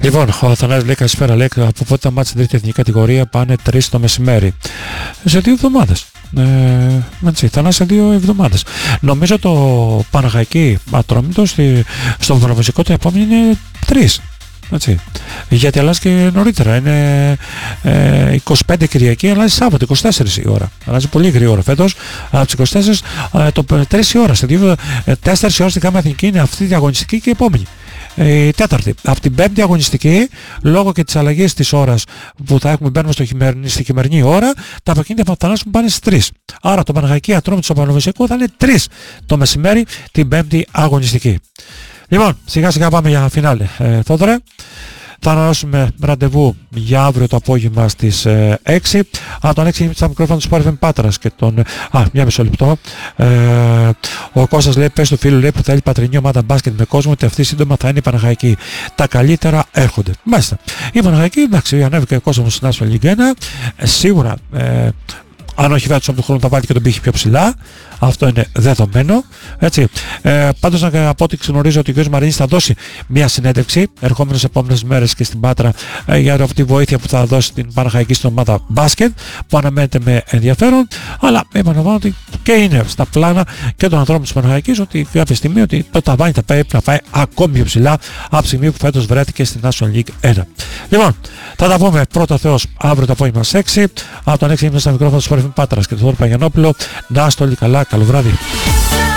Λοιπόν, ο Θανάσης λέει καλησπέρα, λέει από πότε τα μάτια στην τρίτη εθνική κατηγορία πάνε 3 το μεσημέρι. Σε 2 εβδομάδες. Θανάση σε 2 εβδομάδες. Νομίζω το Παναχαϊκή Ατρόμητο στο Βραβοσικό το επόμενο είναι 3. Έτσι. Γιατί αλλάζει και νωρίτερα. Είναι 25 Κυριακή, αλλάζει Σάββατο 24 η ώρα. Αλλάζει πολύ γρήγορα φέτος. Από τις 24 το 3 η ώρα. Σε 4 η ώρα στην Γάμα Εθνική είναι αυτή η αγωνιστική και η επόμενη. Η τέταρτη. Από την πέμπτη αγωνιστική, λόγω και της αλλαγής της ώρας που θα έχουμε, μπαίνουμε στη χειμερινή ώρα, τα παιχνίδια θα φτάσουν πάνε στις 3. Άρα το Παναχαϊκή Ατρόμητο στο Πανοβεσικό θα είναι 3 το μεσημέρι την πέμπτη αγωνιστική. Λοιπόν, σιγά σιγά πάμε για φινάλε. Θόδωρε, θα ανανεώσουμε ραντεβού για αύριο το απόγευμα στις 6. Από τον 6 στα μικρόφωνα του Sport FM Πάτρας και τον... μια μισό λεπτό. Ο Κώστας λέει, πες του φίλου λέει, που θέλει πατρινή ομάδα μπάσκετ με κόσμο, ότι αυτή σύντομα θα είναι η Παναχαϊκή. Τα καλύτερα έρχονται. Μάλιστα. Η Παναχαϊκή, εντάξει, ανέβηκε ο κόσμος στην National League 1. Σίγουρα, αν όχι φέτος από τον χρόνο θα βάλει και τον πύχη πιο ψηλά. Αυτό είναι δεδομένο. Έτσι. Πάντως να πω ότι γνωρίζω ότι ο κ. Μαρίνης θα δώσει μια συνέντευξη ερχόμενες επόμενες μέρες και στην Πάτρα για τη βοήθεια που θα δώσει την Παναχαϊκή στην ομάδα μπάσκετ, που αναμένεται με ενδιαφέρον. Αλλά επαναλαμβάνω ότι και είναι στα πλάνα και των ανθρώπων της Παναχαϊκής ότι κάποια στιγμή ότι το ταβάνι θα πρέπει να πάει ακόμη πιο ψηλά από τη στιγμή που φέτος βρέθηκε στην National League 1. Λοιπόν, θα τα πούμε πρώτα Θεός αύριο το απόγευμα στις 6. Από τον 6 είμαι στα μικρόφωνα του Sport FM Πάτρας και του Θόδωρου Παγιανόπουλο. Να είστε όλοι καλά. Καλό βράδυ.